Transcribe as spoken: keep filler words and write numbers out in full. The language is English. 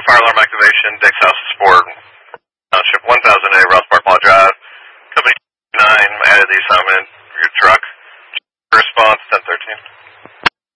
fire alarm activation, Dick's House of Sport, Township one thousand A, Rouse Park Mall Drive. Company nine added the assignment for your truck. Response ten thirteen.